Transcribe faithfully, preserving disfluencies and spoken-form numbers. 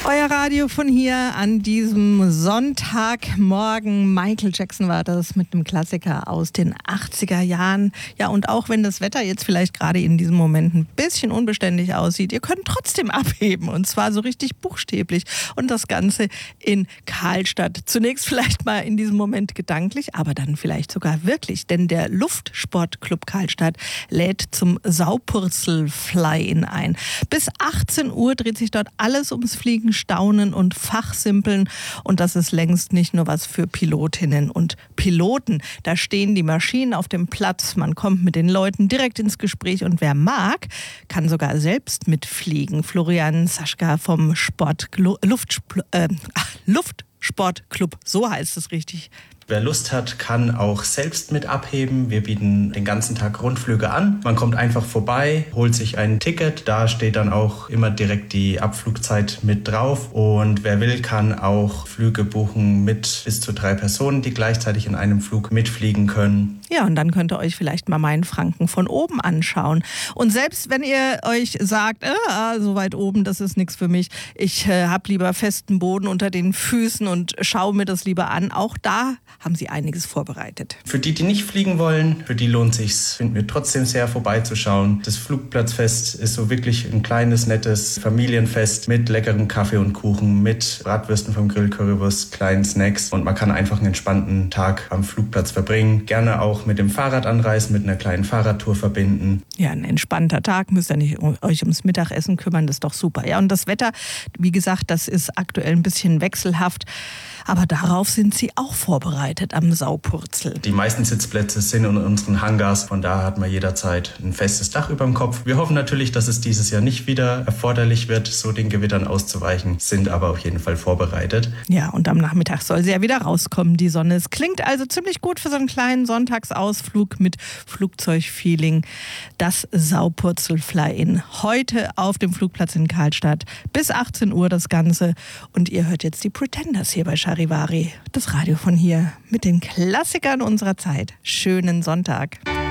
Euer Radio von hier an diesem Sonntagmorgen. Michael Jackson war das mit einem Klassiker aus den achtziger Jahren. Ja, und auch wenn das Wetter jetzt vielleicht gerade in diesem Moment ein bisschen unbeständig aussieht, ihr könnt trotzdem abheben. Und zwar so richtig buchstäblich. Und das Ganze in Karlstadt. Zunächst vielleicht mal in diesem Moment gedanklich, aber dann vielleicht sogar wirklich. Denn der Luftsportclub Karlstadt lädt zum Saupurzel-Fly-In ein. Bis achtzehn Uhr dreht sich dort alles ums Fliegen, Staunen und Fachsimpeln. Und das ist längst nicht nur was für Pilotinnen und Piloten. Da stehen die Maschinen auf dem Platz, man kommt mit den Leuten direkt ins Gespräch und wer mag, kann sogar selbst mitfliegen. Florian Saschka vom Sport, Luft, äh, Luftsportclub, so heißt es richtig. Wer Lust hat, kann auch selbst mit abheben. Wir bieten den ganzen Tag Rundflüge an. Man kommt einfach vorbei, holt sich ein Ticket. Da steht dann auch immer direkt die Abflugzeit mit drauf. Und wer will, kann auch Flüge buchen mit bis zu drei Personen, die gleichzeitig in einem Flug mitfliegen können. Ja, und dann könnt ihr euch vielleicht mal Mainfranken von oben anschauen. Und selbst wenn ihr euch sagt, ah, so weit oben, das ist nichts für mich, ich äh, habe lieber festen Boden unter den Füßen und schaue mir das lieber an, auch da haben sie einiges vorbereitet. Für die, die nicht fliegen wollen, für die lohnt sich's, finden wir trotzdem sehr, vorbeizuschauen. Das Flugplatzfest ist so wirklich ein kleines, nettes Familienfest mit leckerem Kaffee und Kuchen, mit Bratwürsten vom Grill, Currywurst, kleinen Snacks und man kann einfach einen entspannten Tag am Flugplatz verbringen. Gerne auch mit dem Fahrrad anreisen, mit einer kleinen Fahrradtour verbinden. Ja, ein entspannter Tag, müsst ihr nicht euch ums Mittagessen kümmern, das ist doch super. Ja, und das Wetter, wie gesagt, das ist aktuell ein bisschen wechselhaft. Aber darauf sind sie auch vorbereitet am Saupurzel. Die meisten Sitzplätze sind in unseren Hangars. Von daher hat man jederzeit ein festes Dach über dem Kopf. Wir hoffen natürlich, dass es dieses Jahr nicht wieder erforderlich wird, so den Gewittern auszuweichen, sind aber auf jeden Fall vorbereitet. Ja, und am Nachmittag soll sie ja wieder rauskommen, die Sonne. Es klingt also ziemlich gut für so einen kleinen Sonntagsausflug mit Flugzeugfeeling. Das Saupurzel-Fly-In. Heute auf dem Flugplatz in Karlstadt. Bis achtzehn Uhr das Ganze. Und ihr hört jetzt die Pretenders hier bei Charivari, das Radio von hier mit den Klassikern unserer Zeit. Schönen Sonntag.